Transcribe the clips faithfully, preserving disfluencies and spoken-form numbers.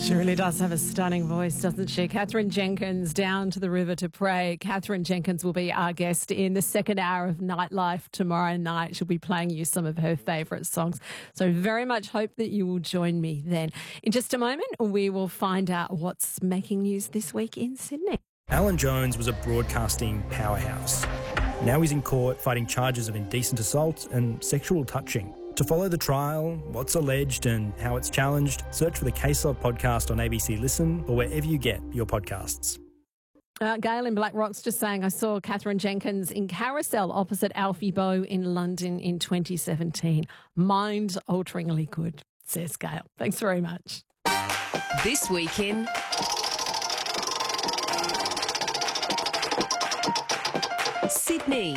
She really does have a stunning voice, doesn't she? Katherine Jenkins, Down to the River to Pray. Katherine Jenkins will be our guest in the second hour of Nightlife tomorrow night. She'll be playing you some of her favourite songs. So very much hope that you will join me then. In just a moment, we will find out what's making news this week in Sydney. Alan Jones was a broadcasting powerhouse. Now he's in court fighting charges of indecent assault and sexual touching. To follow the trial, what's alleged and how it's challenged, search for the Case Log podcast on A B C Listen or wherever you get your podcasts. Uh, Gail in Black Rock's just saying, I saw Katherine Jenkins in Carousel opposite Alfie Boe in London in twenty seventeen. Mind-alteringly good, says Gail. Thanks very much. This week in Sydney.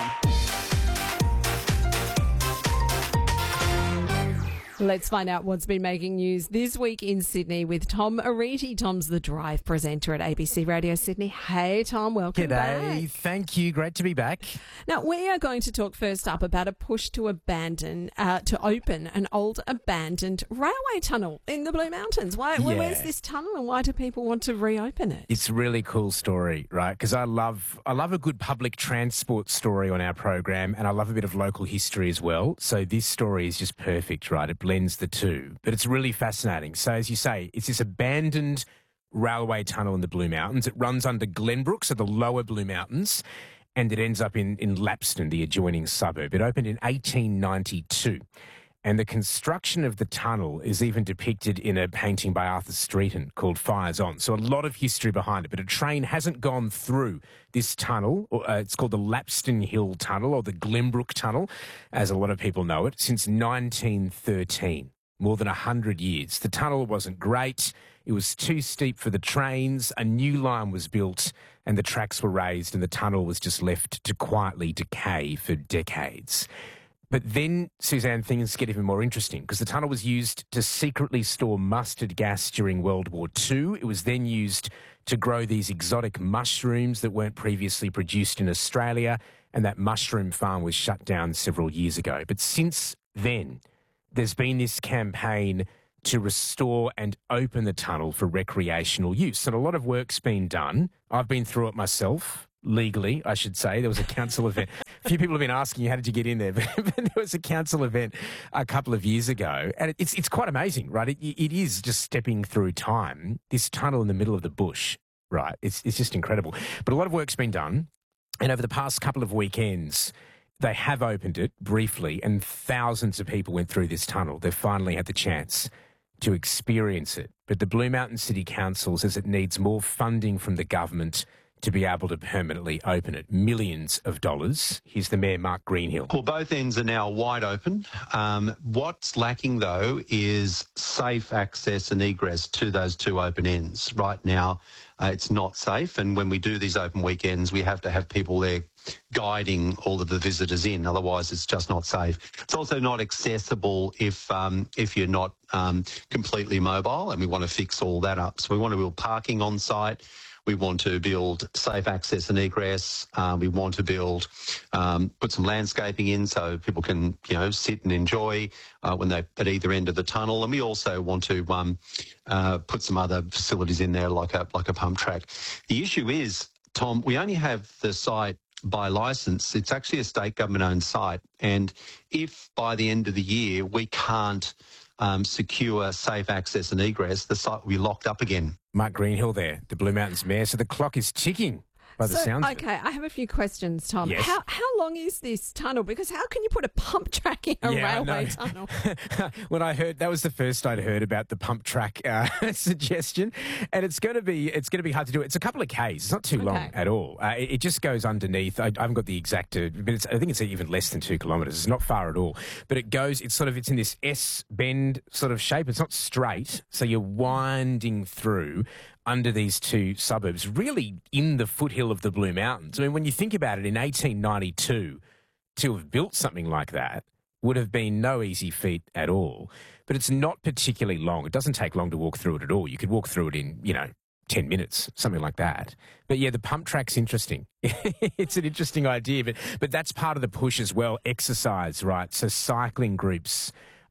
Let's find out what's been making news this week in Sydney with Tom Ariti. Tom's the Drive presenter at A B C Radio Sydney. Hey, Tom, welcome G'day. back. Thank you. Great to be back. Now, we are going to talk first up about a push to abandon, uh, to open an old abandoned railway tunnel in the Blue Mountains. Why, Yeah. Where's this tunnel and why do people want to reopen it? It's a really cool story, right? Because I love I love a good public transport story on our program, and I love a bit of local history as well. So this story is just perfect, right? It blends the two, but it's really fascinating. So as you say, it's this abandoned railway tunnel in the Blue Mountains. It runs under Glenbrook, so the lower Blue Mountains, and it ends up in, in Lapston, the adjoining suburb. It opened in eighteen ninety-two. And the construction of the tunnel is even depicted in a painting by Arthur Streeton called Fires On. So a lot of history behind it, but a train hasn't gone through this tunnel. Or, uh, it's called the Lapston Hill Tunnel or the Glenbrook Tunnel, as a lot of people know it, since nineteen thirteen, more than one hundred years. The tunnel wasn't great. It was too steep for the trains. A new line was built and the tracks were raised and the tunnel was just left to quietly decay for decades. But then, Suzanne, things get even more interesting because the tunnel was used to secretly store mustard gas during World War Two. It was then used to grow these exotic mushrooms that weren't previously produced in Australia, and that mushroom farm was shut down several years ago. But since then, there's been this campaign to restore and open the tunnel for recreational use. And a lot of work's been done. I've been through it myself. Legally, I should say. There was a council event. A few people have been asking you, how did you get in there? But, but there was a council event a couple of years ago. And it, it's it's quite amazing, right? It, it is just stepping through time. This tunnel in the middle of the bush, right? It's, it's just incredible. But a lot of work's been done. And over the past couple of weekends, they have opened it briefly and thousands of people went through this tunnel. They've finally had the chance to experience it. But the Blue Mountain City Council says it needs more funding from the government to be able to permanently open it. Millions of dollars. Here's the Mayor, Mark Greenhill. Well, both ends are now wide open. Um, what's lacking, though, is safe access and egress to those two open ends. Right now, uh, it's not safe, and when we do these open weekends, we have to have people there guiding all of the visitors in. Otherwise, it's just not safe. It's also not accessible if um, if you're not um, completely mobile, and we want to fix all that up. So we want to build parking on site. We want to build safe access and egress. Uh, we want to build, um, put some landscaping in so people can, you know, sit and enjoy uh, when they're at either end of the tunnel. And we also want to um, uh, put some other facilities in there, like a like a pump track. The issue is, Tom, we only have the site by licence. It's actually a state government-owned site, and if by the end of the year we can't Um, secure safe access and egress, the site will be locked up again. Mark Greenhill there, the Blue Mountains Mayor. So the clock is ticking by the so, sounds of it. okay, I have a few questions, Tom. Yes. How how long is this tunnel? Because how can you put a pump track in a Yeah, I railway know. tunnel? When I heard, that was the first I'd heard about the pump track uh, suggestion, and it's going to be it's going to be hard to do. It's a couple of k's. It's not too long Okay. at all. Uh, it, it just goes underneath. I, I haven't got the exact, uh, but it's, I think it's even less than two kilometres. It's not far at all. But it goes. It's sort of it's in this S bend sort of shape. It's not straight, so you're winding through under these two suburbs, really in the foothill of the Blue Mountains. I mean, when you think about it, in eighteen ninety-two, to have built something like that would have been no easy feat at all. But it's not particularly long. It doesn't take long to walk through it at all. You could walk through it in, you know, ten minutes, something like that. But yeah, the pump track's interesting. It's an interesting idea, but but that's part of the push as well. Exercise, right? So cycling groups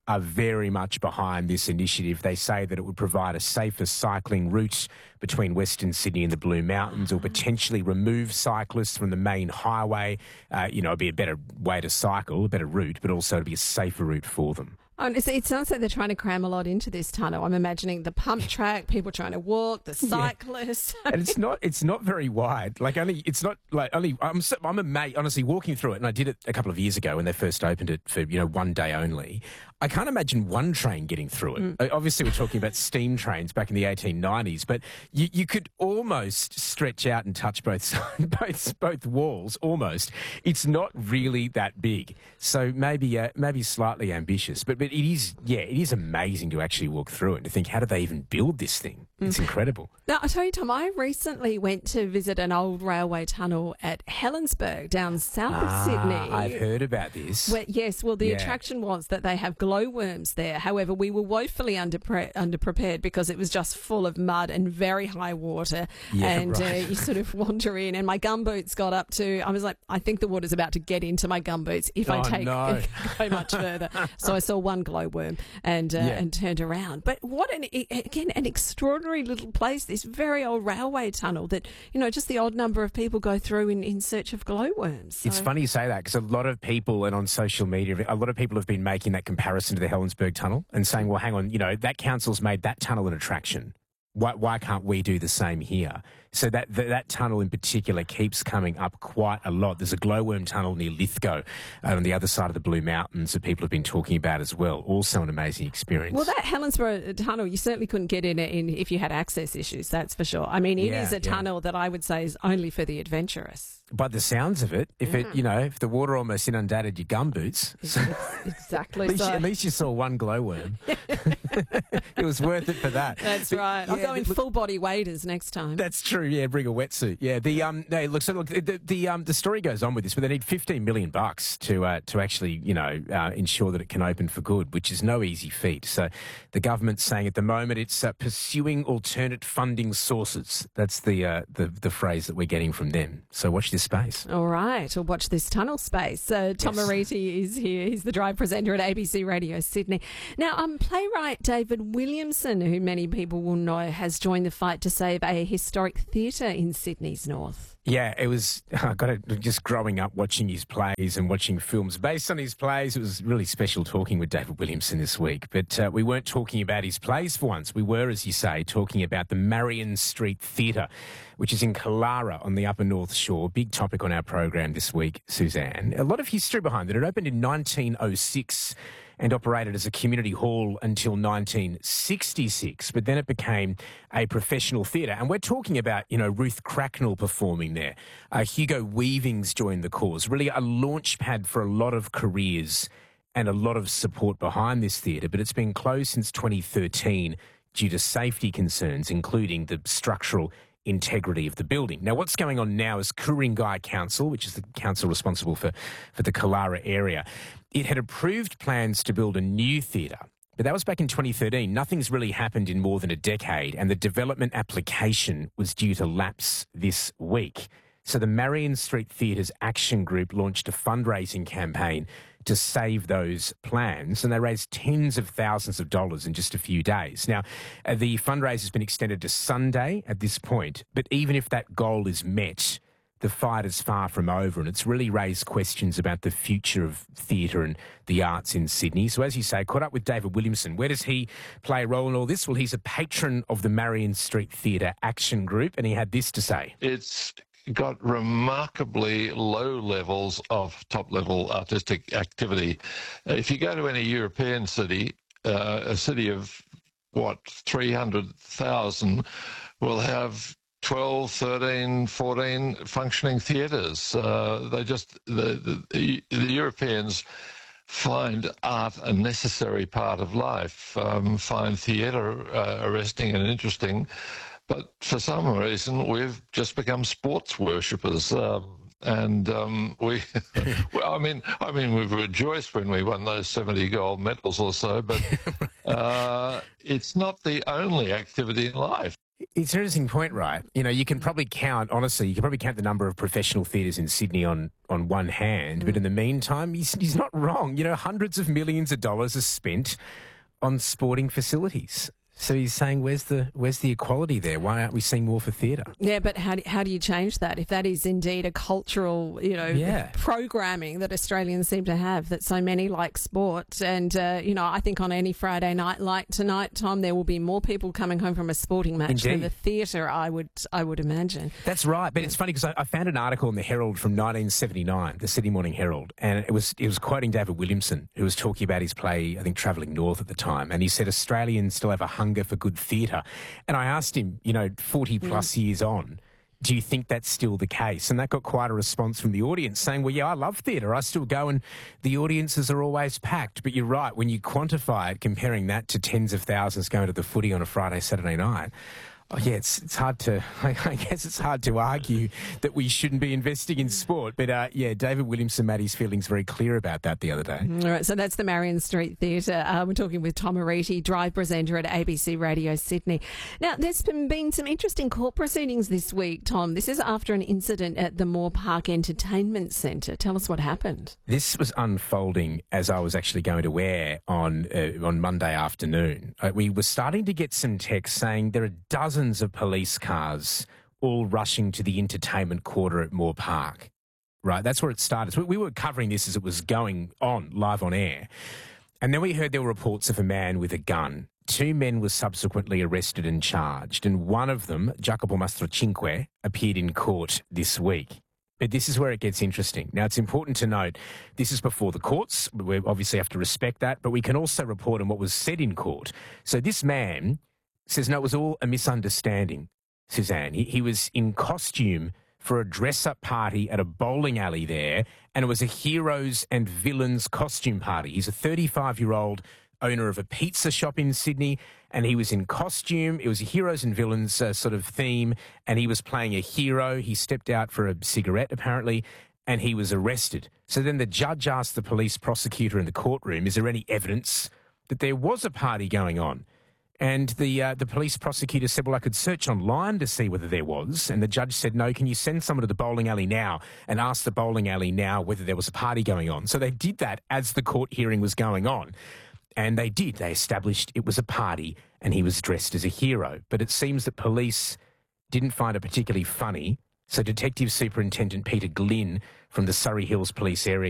are very much behind this initiative. They say that it would provide a safer cycling route between Western Sydney and the Blue Mountains, or potentially remove cyclists from the main highway. Uh, you know, it'd be a better way to cycle, a better route, but also to be a safer route for them. Oh, it's- it sounds like they're trying to cram a lot into this tunnel. I'm imagining the pump track, people trying to walk, the cyclists. And it's not it's not very wide. Like only it's not like only I'm so, I'm amazed, honestly, walking through it, and I did it a couple of years ago when they first opened it for, you know, one day only. I can't imagine one train getting through it. Mm. Obviously, we're talking about steam trains back in the eighteen nineties, but you, you could almost stretch out and touch both sides, both both walls. Almost, it's not really that big. So maybe uh, maybe slightly ambitious, but but it is yeah, it is amazing to actually walk through it and to think, how did they even build this thing? It's incredible. Now, I tell you, Tom, I recently went to visit an old railway tunnel at Helensburgh down south Ah, of Sydney. I've heard about this. Where, yes, well, the Yeah. attraction was that they have glowworms there. However, we were woefully underpre- underprepared because it was just full of mud and very high water. Yeah, and right. uh, you sort of wander in, and my gumboots got up to, I was like, I think the water's about to get into my gumboots if I Oh, take no. go much further. So I saw one glowworm and uh, Yeah. and turned around. But what an again an extraordinary little place. This very old railway tunnel that, you know, just the odd number of people go through in, in search of glowworms. So- It's funny you say that, because a lot of people, and on social media, a lot of people have been making that comparison to the Helensburgh Tunnel and saying, well, hang on, you know, that council's made that tunnel an attraction. Why, why can't we do the same here? So that, that that tunnel in particular keeps coming up quite a lot. There's a glowworm tunnel near Lithgow uh, on the other side of the Blue Mountains that people have been talking about as well. Also an amazing experience. Well, that Helensburgh tunnel, you certainly couldn't get in it in if you had access issues, that's for sure. I mean, it Yeah, is a yeah. tunnel that I would say is only for the adventurous. By the sounds of it, if it, you know, if the water almost inundated your gumboots, so Exactly. at, least, so. at least you saw one glowworm. It was worth it for that. That's But, right. I'll yeah, go in look- full body waders next time. That's true. Yeah, bring a wetsuit. Yeah. The um. No, look. So look. The the um. The story goes on with this, but they need fifteen million bucks to uh, to actually, you know, uh, ensure that it can open for good, which is no easy feat. So, the government's saying at the moment it's uh, pursuing alternate funding sources. That's the uh, the the phrase that we're getting from them. So watch this space. All right, we'll watch this tunnel space. Uh, Tom Yes. Mariti is here. He's the drive presenter at A B C Radio Sydney. Now, um, playwright David Williamson, who many people will know, has joined the fight to save a historic theatre in Sydney's north. Yeah, it was, I got it, just growing up watching his plays and watching films based on his plays. It was really special talking with David Williamson this week. But uh, we weren't talking about his plays for once. We were, as you say, talking about the Marion Street Theatre, which is in Killara on the Upper North Shore. Big topic on our program this week, Suzanne. A lot of history behind it. It opened in nineteen oh six and operated as a community hall until nineteen sixty-six, but then it became a professional theatre. And we're talking about, you know, Ruth Cracknell performing there. Uh, Hugo Weaving's joined the cause. Really a launch pad for a lot of careers and a lot of support behind this theatre, but it's been closed since twenty thirteen due to safety concerns, including the structural integrity of the building. Now, what's going on now is Ku-ring-gai Council, which is the council responsible for, for the Killara area, it had approved plans to build a new theatre, but that was back in twenty thirteen. Nothing's really happened in more than a decade, and the development application was due to lapse this week. So the Marion Street Theatre's Action Group launched a fundraising campaign to save those plans, and they raised tens of thousands of dollars in just a few days. Now, uh, the fundraiser has been extended to Sunday at this point, but even if that goal is met, the fight is far from over, and it's really raised questions about the future of theatre and the arts in Sydney. So, as you say, caught up with David Williamson. Where does he play a role in all this? Well, he's a patron of the Marion Street Theatre Action Group, and he had this to say. It's got remarkably low levels of top-level artistic activity. Uh, If you go to any European city, uh, a city of, what, three hundred thousand will have twelve, thirteen, fourteen functioning theatres. Uh, they just, the, the, the Europeans find art a necessary part of life, um, find theatre uh, arresting and interesting. But for some reason, we've just become sports worshippers. Um, and um, we, well, I mean, I mean, we've rejoiced when we won those seventy gold medals or so, but uh, it's not the only activity in life. It's an interesting point, right? You know, you can probably count, honestly, you can probably count the number of professional theatres in Sydney on, on one hand, mm. but in the meantime, he's, he's not wrong. You know, hundreds of millions of dollars are spent on sporting facilities. So he's saying, where's the where's the equality there? Why aren't we seeing more for theatre? Yeah, but how do, how do you change that if that is indeed a cultural, you know, yeah. programming that Australians seem to have, that so many like sport? And, uh, you know, I think on any Friday night like tonight, Tom, there will be more people coming home from a sporting match Indeed. than the theatre, I would I would imagine. That's right. But it's funny because I, I found an article in the Herald from nineteen seventy-nine, the Sydney Morning Herald, and it was, it was quoting David Williamson, who was talking about his play, I think, Travelling North at the time. And he said Australians still have a hunger for good theatre. And I asked him, you know, forty plus mm. years on, do you think that's still the case? And that got quite a response from the audience saying, well, yeah, I love theatre. I still go and the audiences are always packed. But you're right, when you quantify it, comparing that to tens of thousands going to the footy on a Friday, Saturday night, oh, yeah, it's it's hard to, I guess it's hard to argue that we shouldn't be investing in sport. But, uh, yeah, David Williamson made his feelings very clear about that the other day. All right, so that's the Marion Street Theatre. Uh, we're talking with Tom Ariti, Drive presenter at A B C Radio Sydney. Now, there's been some interesting court proceedings this week, Tom. This is after an incident at the Moore Park Entertainment Centre. Tell us what happened. This was unfolding as I was actually going to air on, uh, on Monday afternoon. Uh, we were starting to get some texts saying there are dozens of police cars all rushing to the entertainment quarter at Moore Park. Right, that's where it started. So we were covering this as it was going on, live on air. And then we heard there were reports of a man with a gun. Two men were subsequently arrested and charged, and one of them, Jacopo Mastrocinque, appeared in court this week. But this is where it gets interesting. Now, it's important to note this is before the courts. We obviously have to respect that, but we can also report on what was said in court. So this man says, no, it was all a misunderstanding, Suzanne. He, he was in costume for a dress-up party at a bowling alley there, and it was a heroes and villains costume party. He's a thirty-five-year-old owner of a pizza shop in Sydney, and he was in costume. It was a heroes and villains uh, sort of theme, and he was playing a hero. He stepped out for a cigarette, apparently, and he was arrested. So then the judge asked the police prosecutor in the courtroom, is there any evidence that there was a party going on? And the uh, the police prosecutor said, well, I could search online to see whether there was. And the judge said, no, can you send someone to the bowling alley now and ask the bowling alley now whether there was a party going on? So they did that as the court hearing was going on. And they did. They established it was a party and he was dressed as a hero. But it seems that police didn't find it particularly funny. So Detective Superintendent Peter Glynn from the Surrey Hills Police Area